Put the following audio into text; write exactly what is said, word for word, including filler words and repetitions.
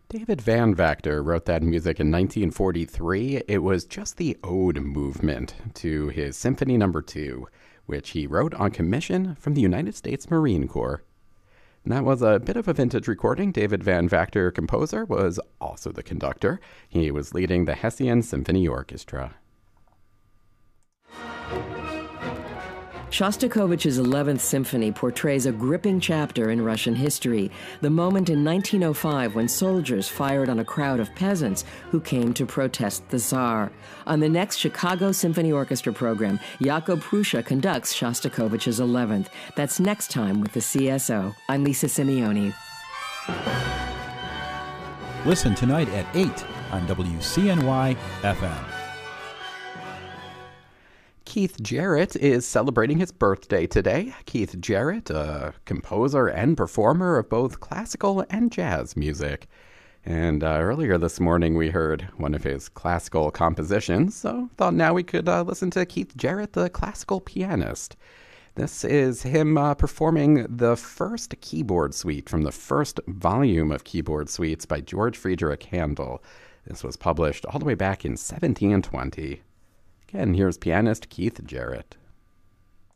David Van Vactor wrote that music in nineteen forty-three. It was just the ode movement to his Symphony Number Two, which he wrote on commission from the United States Marine Corps. And that was a bit of a vintage recording. David Van Vactor, composer, was also the conductor. He was leading the Hessian Symphony Orchestra. Shostakovich's eleventh Symphony portrays a gripping chapter in Russian history, the moment in nineteen oh five when soldiers fired on a crowd of peasants who came to protest the Tsar. On the next Chicago Symphony Orchestra program, Jakub Prussia conducts Shostakovich's eleventh. That's next time with the C S O. I'm Lisa Simeoni. Listen tonight at eight on W C N Y F M. Keith Jarrett is celebrating his birthday today. Keith Jarrett, a composer and performer of both classical and jazz music. And uh, earlier this morning we heard one of his classical compositions, so thought now we could uh, listen to Keith Jarrett, the classical pianist. This is him uh, performing the first keyboard suite from the first volume of keyboard suites by George Friedrich Handel. This was published all the way back in seventeen twenty. Again, here's pianist Keith Jarrett.